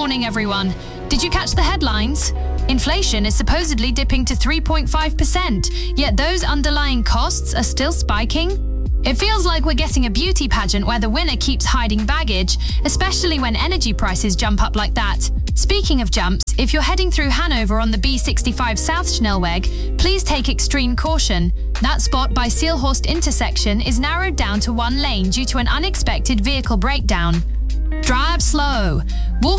morning, everyone. Did you catch the headlines? Inflation is supposedly dipping to 3.5%, yet those underlying costs are still spiking. It feels like we're getting a beauty pageant where the winner keeps hiding baggage, especially when energy prices jump up like that. Speaking of jumps, if you're heading through Hanover on the B65 South Schnellweg, please take extreme caution. That spot by Seelhorst intersection is narrowed down to one lane due to an unexpected vehicle breakdown. Drive slow. Wolf